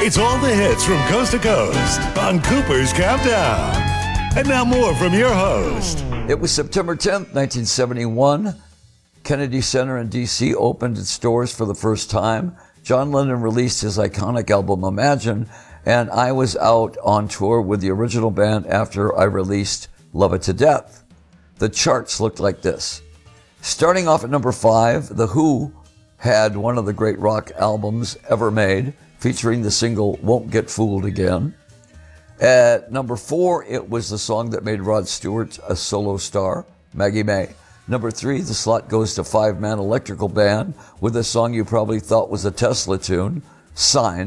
It's all the hits from coast to coast on Cooper's Countdown. And now more from your host. It was September 10th, 1971. Kennedy Center in D.C. opened its doors for the first time. John Lennon released his iconic album Imagine, and I was out on tour with the original band after I released Love It to Death. The charts looked like this. Starting off at number 5, The Who had one of the great rock albums ever made, featuring the single Won't Get Fooled Again. At number 4, it was the song that made Rod Stewart a solo star, Maggie May. Number 3, the slot goes to Five Man Electrical Band with a song you probably thought was a Tesla tune, Sign.